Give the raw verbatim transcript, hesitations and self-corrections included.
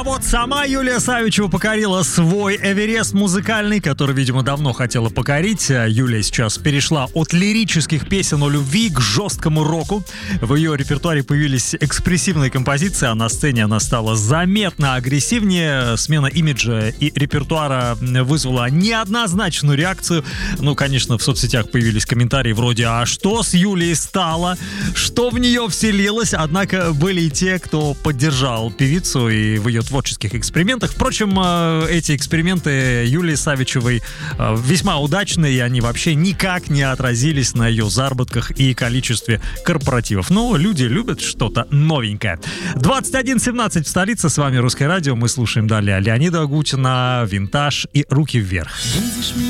А вот сама Юлия Савичева покорила свой Эверест музыкальный, который, видимо, давно хотела покорить. Юлия сейчас перешла от лирических песен о любви к жесткому року. В ее репертуаре появились экспрессивные композиции, а на сцене она стала заметно агрессивнее. Смена имиджа и репертуара вызвала неоднозначную реакцию. Ну, конечно, в соцсетях появились комментарии вроде «А что с Юлией стало? Что в нее вселилось?» Однако были и те, кто поддержал певицу и в ее творческих экспериментах. Впрочем, эти эксперименты Юлии Савичевой весьма удачные, и они вообще никак не отразились на ее заработках и количестве корпоративов. Но люди любят что-то новенькое. двадцать один семнадцать в столице. С вами Русское радио. Мы слушаем далее Леонида Агутина, «Винтаж» и «Руки вверх».